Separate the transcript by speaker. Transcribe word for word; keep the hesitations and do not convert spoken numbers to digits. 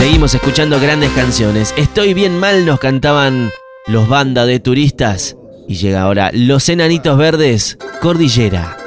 Speaker 1: Seguimos escuchando grandes canciones. Estoy bien mal nos cantaban los Banda de Turistas. Y llega ahora Los Enanitos Verdes, Cordillera.